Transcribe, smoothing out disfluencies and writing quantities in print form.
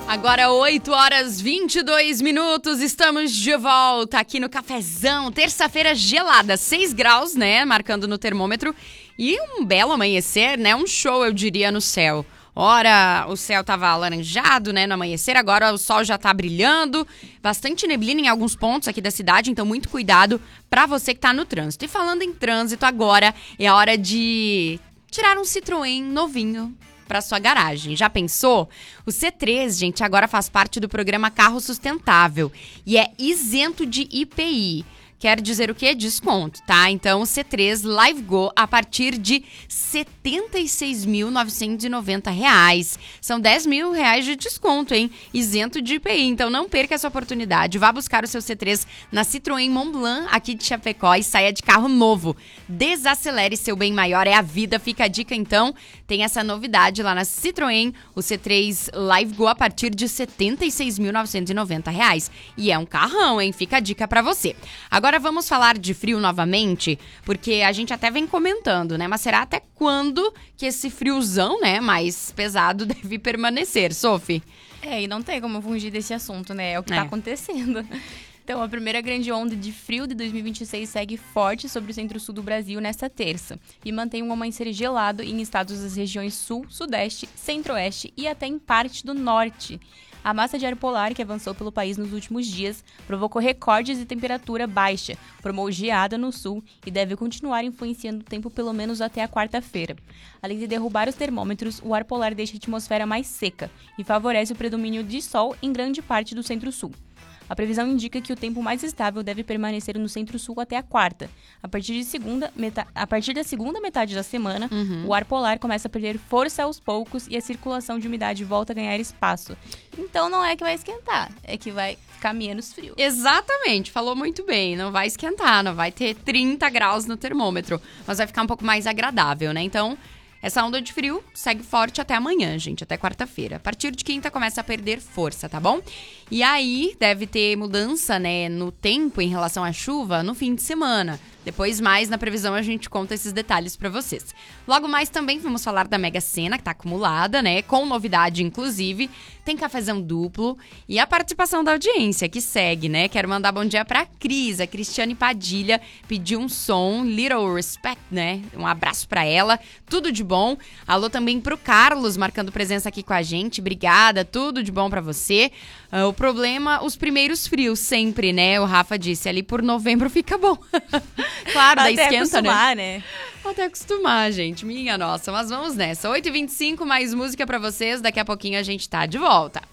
Agora 8h22, estamos de volta aqui no Cafezão, terça-feira gelada, 6 graus, né, marcando no termômetro, e um belo amanhecer, né, um show, eu diria, no céu. Ora, o céu tava alaranjado, né, no amanhecer, agora o sol já tá brilhando, bastante neblina em alguns pontos aqui da cidade, então muito cuidado pra você que tá no trânsito. E falando em trânsito, agora é a hora de tirar um Citroën novinho para sua garagem. Já pensou? O C3, gente, agora faz parte do programa Carro Sustentável e é isento de IPI. Quer dizer o quê? Desconto, tá? Então, o C3 Live Go a partir de R$ 76.990. São R$ 10.000 de desconto, hein? Isento de IPI. Então, não perca essa oportunidade. Vá buscar o seu C3 na Citroën Mont Blanc, aqui de Chapecó, e saia de carro novo. Desacelere seu bem maior, é a vida. Fica a dica, então. Tem essa novidade lá na Citroën, o C3 Live Go a partir de R$ 76.990. E é um carrão, hein? Fica a dica pra você. Agora vamos falar de frio novamente, porque a gente até vem comentando, né? Mas será até quando que esse friozão, né, mais pesado deve permanecer, Sophie? E não tem como fugir desse assunto, né? É o que tá acontecendo. Então, a primeira grande onda de frio de 2026 segue forte sobre o centro-sul do Brasil nesta terça e mantém um amanhecer gelado em estados das regiões sul, sudeste, centro-oeste e até em parte do norte. A massa de ar polar que avançou pelo país nos últimos dias provocou recordes de temperatura baixa, formou geada no sul e deve continuar influenciando o tempo pelo menos até a quarta-feira. Além de derrubar os termômetros, o ar polar deixa a atmosfera mais seca e favorece o predomínio de sol em grande parte do centro-sul. A previsão indica que o tempo mais estável deve permanecer no centro-sul até a quarta. A partir da segunda metade da semana, o ar polar começa a perder força aos poucos e a circulação de umidade volta a ganhar espaço. Então não é que vai esquentar, é que vai ficar menos frio. Exatamente, falou muito bem. Não vai esquentar, não vai ter 30 graus no termômetro, mas vai ficar um pouco mais agradável, né? Então, essa onda de frio segue forte até amanhã, gente, até quarta-feira. A partir de quinta começa a perder força, tá bom? E aí deve ter mudança, né, no tempo em relação à chuva no fim de semana. Depois, mais na previsão, a gente conta esses detalhes pra vocês. Logo mais também vamos falar da Mega Sena, que tá acumulada, né? Com novidade, inclusive. Tem cafezão duplo e a participação da audiência, que segue, né? Quero mandar bom dia pra Cris. A Cristiane Padilha pediu um som, Little Respect, né? Um abraço pra ela. Tudo de bom. Alô também pro Carlos, marcando presença aqui com a gente. Obrigada, tudo de bom pra você. O problema, os primeiros frios sempre, né? O Rafa disse, ali por novembro fica bom. Claro, daí esquenta, né? Até acostumar, gente. Minha nossa. Mas vamos nessa. 8h25, mais música pra vocês. Daqui a pouquinho a gente tá de volta.